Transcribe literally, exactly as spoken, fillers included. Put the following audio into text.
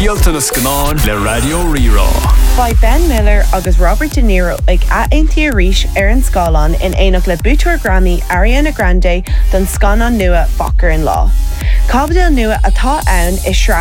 Díalta na scanán le Radio Rirá. By Ben Miller agus Robert De Niro ag a Ainty Arish ar an Scálan in éach le búteoir Grammy Ariana Grande don scanán nua Focker in Law. Cabhdal nua atá ann is sra